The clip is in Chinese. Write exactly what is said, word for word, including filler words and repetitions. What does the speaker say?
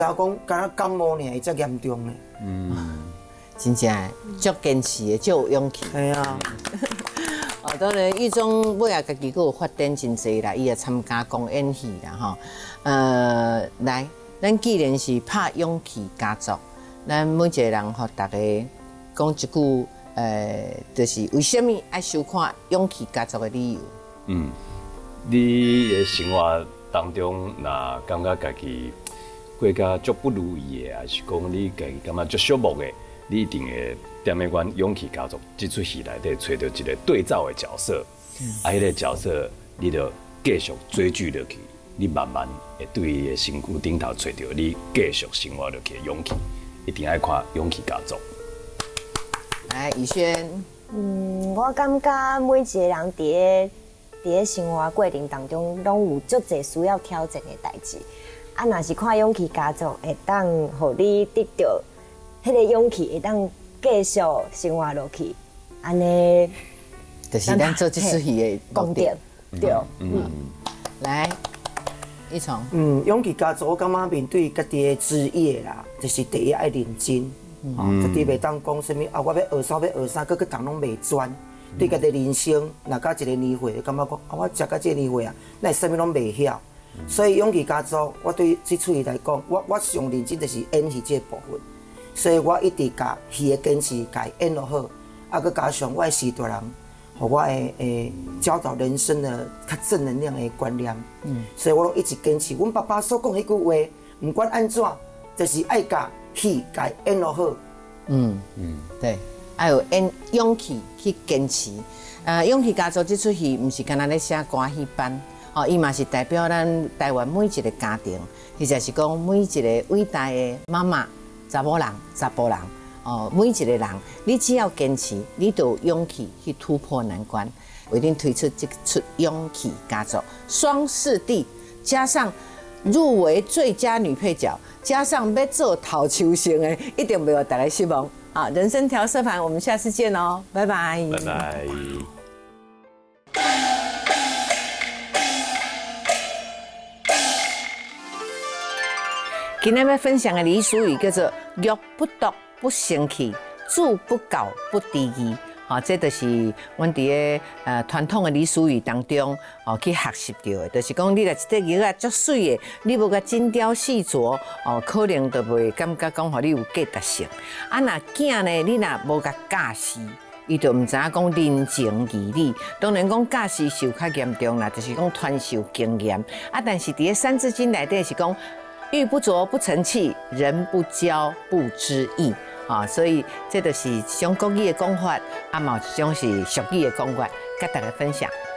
老讲敢若感冒呢，会遮严重呢。 嗯，真正足坚持的，足有勇气。 系啊。 哦，当然，玉忠尾啊，家己佫有发展真济啦，伊也参加讲演戏啦，吼。呃，来，咱既然是拍勇气家族，咱每一个人吼，大家讲一句，呃，就是为什么爱收看勇气家族的理由？ 嗯，你的生活当中，若感觉家己过甲足不如意的，还是讲你家己感觉足寂寞的，你一定会踮咧阮勇气家族这出戏内底找到一个对照的角色，嗯、啊，迄、那个角色你就继续追剧落去，你慢慢会对伊的身躯顶头找到你继续生活落去的勇气，一定爱看勇气家族。 来，宇轩， 嗯，我感觉每一个人伫咧伫咧生活过程当中，拢有足侪需要挑战的代志。啊，若是看勇气家族，会当互你得到迄个勇气，会当继续生活落去。安尼， 就是咱做这出戏的目的。 对， 嗯，来，一从， 嗯，勇气家族，我感觉面对家己的职业啦，就是第一爱认真。哦，家己袂当讲什么啊，我要学啥要学啥，搁搁人拢袂专。对家己人生，若到一个年岁，感觉讲啊，我食到这个年岁啊，那什么拢袂晓。所以勇气家族，我对这出戏来讲，我我上认真就是演戏这部分。所以我一直甲戏的坚持，甲演落好，啊，搁加上我的师大人，互我的诶教导人生的较正能量的观念。嗯，所以我拢一直坚持。阮爸爸所讲迄句话，不管安怎，就是爱甲戏甲演落好。 嗯嗯，对，要有演勇气去坚持。呃，勇气家族这出戏，毋是干那咧写歌戏班，哦，伊嘛是代表咱台湾每一个家庭，或者是讲每一个伟大的妈妈、查某人、查甫人，哦，每一个人，你只要坚持，你就有勇气去突破难关。我一定推出这出勇气家族双视帝，加上入围最佳女配角，加上要做头球星的，一定袂有大家失望。好，人生调色盘，我们下次见哦，拜拜， 拜拜。 今天要分享的俚语叫做“玉不毒不生气，煮不搞不低义”。哦，这就是阮伫个呃传统的俚语当中哦去学习到的，就是讲你若一块玉啊足水的，你无甲精雕细琢哦，可能就袂感觉讲，互你有价值性。啊，若囝呢，你若无甲教示，伊就毋知影讲人情义理。当然讲教示受较严重啦，就是讲传授经验。啊，但是伫个《三字经》内底是讲玉不琢不成器，人不交不知义。啊，所以这就是一种国语的讲法，啊，嘛有一种是俗语的讲法，跟大家分享。